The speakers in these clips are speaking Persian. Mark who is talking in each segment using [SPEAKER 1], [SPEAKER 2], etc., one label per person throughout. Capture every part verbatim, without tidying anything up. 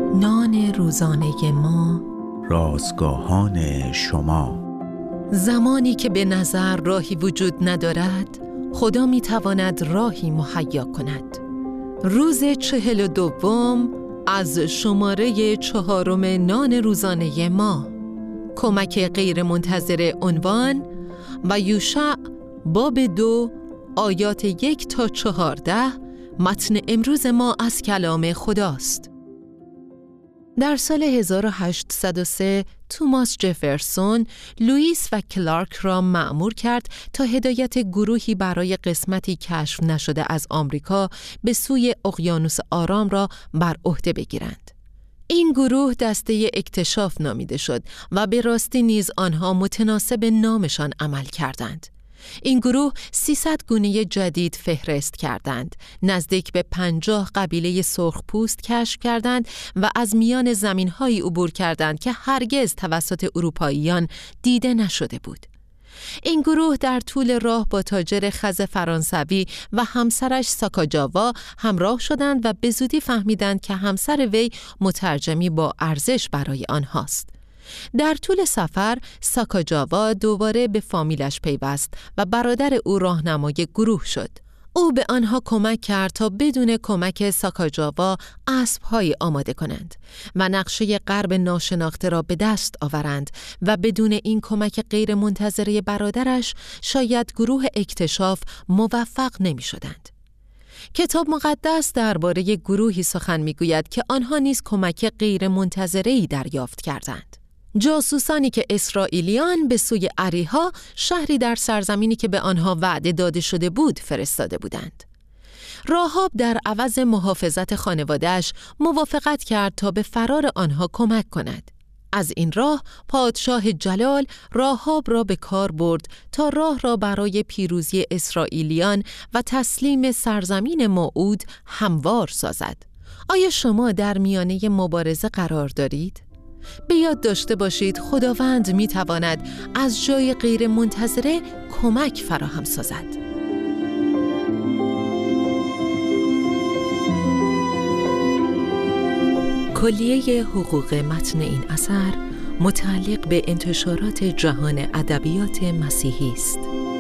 [SPEAKER 1] نان روزانه ما،
[SPEAKER 2] رازگاهان شما.
[SPEAKER 1] زمانی که به نظر راهی وجود ندارد، خدا می تواند راهی مهیا کند. روز چهل و دوم از شماره چهارم نان روزانه ما، کمک غیر منتظر عنوان و یوشع باب دو آیات یک تا چهارده. متن امروز ما از کلام خداست. در سال هزار و هشتصد و سه توماس جفرسون لوئیس و کلارک را مأمور کرد تا هدایت گروهی برای قسمتی کشف نشده از آمریکا به سوی اقیانوس آرام را بر عهده بگیرند. این گروه دسته اکتشاف نامیده شد و به راستی نیز آنها متناسب نامشان عمل کردند. این گروه سیصد گونه جدید فهرست کردند، نزدیک به پنجاه قبیله سرخپوست کشف کردند و از میان زمین‌هایی عبور کردند که هرگز توسط اروپاییان دیده نشده بود. این گروه در طول راه با تاجر خز فرانسوی و همسرش ساکاجاوا همراه شدند و به زودی فهمیدند که همسر وی مترجمی با ارزش برای آنهاست. در طول سفر ساکاجاوا دوباره به فامیلش پیوست و برادر او راهنمای گروه شد. او به آنها کمک کرد تا بدون کمک ساکاجاوا اسب‌هایی آماده کنند و نقشه غرب ناشناخته را به دست آورند و بدون این کمک غیر منتظره برادرش شاید گروه اکتشاف موفق نمی شدند. کتاب مقدس درباره گروهی سخن می‌گوید که آنها نیز کمک غیر منتظره‌ای دریافت کردند. جاسوسانی که اسرائیلیان به سوی اریحا، شهری در سرزمینی که به آنها وعده داده شده بود، فرستاده بودند. راهاب در عوض محافظت خانواده‌اش موافقت کرد تا به فرار آنها کمک کند. از این راه پادشاه جلال راهاب را به کار برد تا راه را برای پیروزی اسرائیلیان و تسلیم سرزمین موعود هموار سازد. آیا شما در میانه مبارزه قرار دارید؟ به یاد داشته باشید خداوند می تواند از جای غیر منتظره کمک فراهم سازد. کلیه حقوق متن این اثر متعلق به انتشارات جهان ادبیات مسیحی است.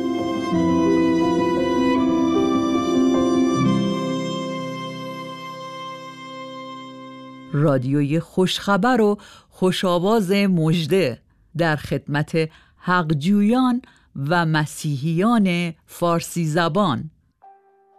[SPEAKER 3] رادیوی خوشخبر و خوشاواز مژده در خدمت حقجویان و مسیحیان فارسی زبان.